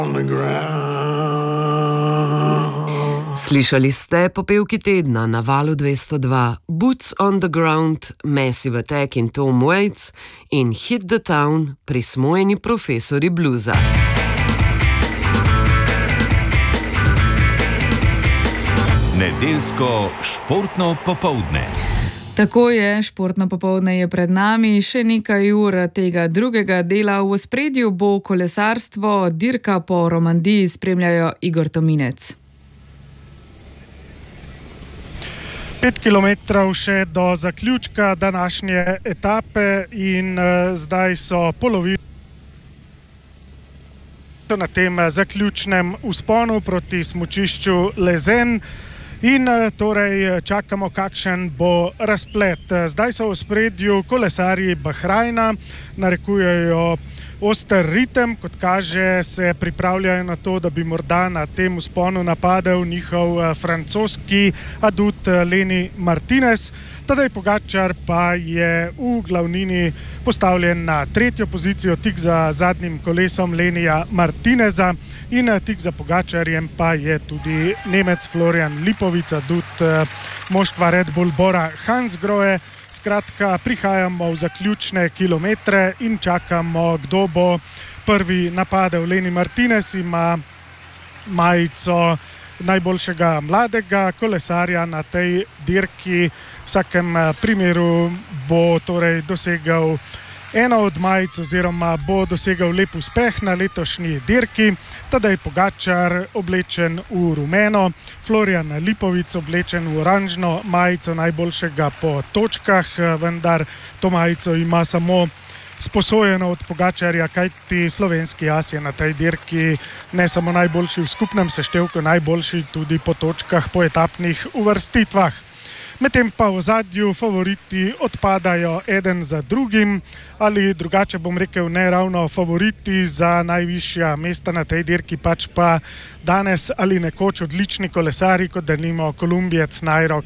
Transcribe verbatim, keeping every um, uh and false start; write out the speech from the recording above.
Slišali ste popevki tedna na valu dvesto dva Boots on the Ground, Massive Attack in Tom Waits in Hit the Town, prismojeni profesori bluza. Nedeljsko športno popoldne. Tako je, športno popoldne je pred nami, še nekaj ur tega drugega dela. V ospredju bo kolesarstvo, dirka po Romandiji, spremljajo Igor Tominec. Pet kilometrov še do zaključka današnje etape in uh, zdaj so polovice na tem zaključnem vzponu proti smučišču Lezen. In torej čakamo, kakšen bo razplet. Zdaj so v ospredju kolesarji Bahrajna, narekujejo oster ritem, kot kaže, se pripravljajo na to, da bi morda na tem vzponu napadel njihov francoski adut Lenny Martinez. Tadej Pogačar pa je v glavnini postavljen na tretjo pozicijo, tik za zadnjim kolesom Lennyja Martineza, in tik za Pogačarjem pa je tudi Nemec Florian Lipovic, adut moštva Red Bull Bora Hansgrohe. Skratka, prihajamo v zaključne kilometre in čakamo, kdo bo prvi napadel. Lenny Martinez ima majico najboljšega mladega kolesarja na tej dirki. V vsakem primeru bo torej dosegal eno od majic oziroma bo dosegal lep uspeh na letošnji dirki. Tadej Pogačar oblečen v rumeno, Florian Lipovic oblečen v oranžno majico najboljšega po točkah, vendar to majico ima samo sposojeno od Pogačarja, kajti slovenski as je na tej dirki ne samo najboljši v skupnem seštevku, najboljši tudi po točkah po etapnih uvrstitvah. Medtem pa v ozadju favoriti odpadajo eden za drugim, ali drugače bom rekel, ne ravno favoriti za najvišja mesta na tej dirki, pač pa danes ali nekoč odlični kolesari, kot denimo Kolumbijec Nairo